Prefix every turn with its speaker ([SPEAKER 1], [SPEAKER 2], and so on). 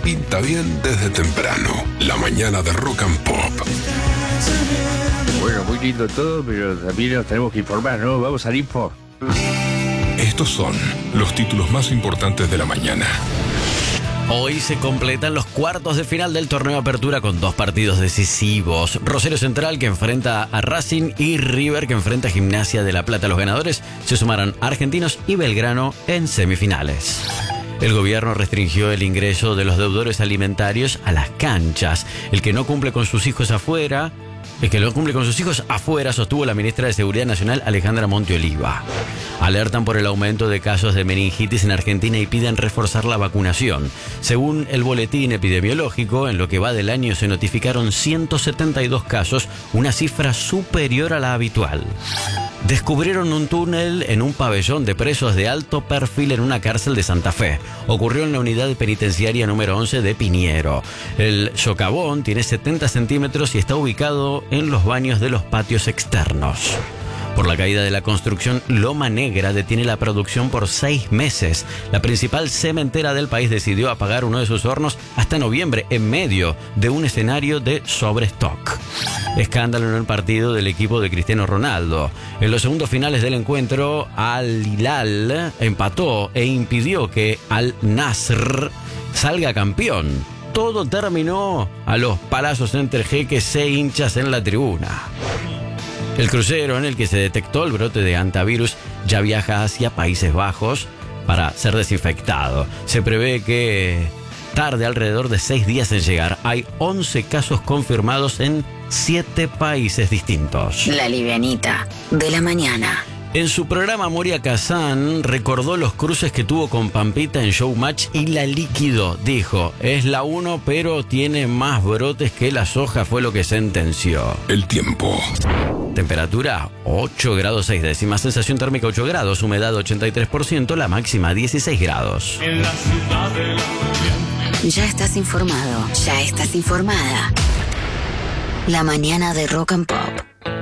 [SPEAKER 1] pinta bien desde temprano. La mañana de Rock and Pop.
[SPEAKER 2] Bueno, muy lindo todo, pero también nos tenemos que informar, ¿no? Vamos al info.
[SPEAKER 1] Estos son los títulos más importantes de la mañana.
[SPEAKER 3] Hoy se completan los cuartos de final del torneo Apertura con 2 partidos decisivos. Rosario Central que enfrenta a Racing y River que enfrenta a Gimnasia de La Plata. Los ganadores se sumarán Argentinos y Belgrano en semifinales. El gobierno restringió el ingreso de los deudores alimentarios a las canchas. El que no cumple con sus hijos afuera, sostuvo la ministra de Seguridad Nacional, Alejandra Monteoliva. Alertan por el aumento de casos de meningitis en Argentina y piden reforzar la vacunación. Según el boletín epidemiológico, en lo que va del año se notificaron 172 casos, una cifra superior a la habitual. Descubrieron un túnel en un pabellón de presos de alto perfil en una cárcel de Santa Fe. Ocurrió en la unidad penitenciaria número 11 de Piñero. El socavón tiene 70 centímetros y está ubicado en los baños de los patios externos. Por la caída de la construcción, Loma Negra detiene la producción por 6 meses. La principal cementera del país decidió apagar uno de sus hornos hasta noviembre, en medio de un escenario de sobrestock. Escándalo en el partido del equipo de Cristiano Ronaldo. En los segundos finales del encuentro, Al Hilal empató e impidió que Al Nasr salga campeón. Todo terminó a los palazos entre jeques e hinchas en la tribuna. El crucero en el que se detectó el brote de hantavirus ya viaja hacia Países Bajos para ser desinfectado. Se prevé que tarde alrededor de 6 días en llegar. Hay 11 casos confirmados en 7 países distintos.
[SPEAKER 4] La livianita de la mañana.
[SPEAKER 3] En su programa, Moria Kazan recordó los cruces que tuvo con Pampita en Showmatch y la liquidó. Dijo, es la 1, pero tiene más brotes que la soja, fue lo que sentenció.
[SPEAKER 1] El tiempo.
[SPEAKER 3] Temperatura 8 grados 6 décimas, sensación térmica 8 grados, humedad 83%, la máxima 16 grados.
[SPEAKER 5] En la ciudad de la...
[SPEAKER 4] Ya estás informado, ya estás informada. La mañana de Rock and Pop.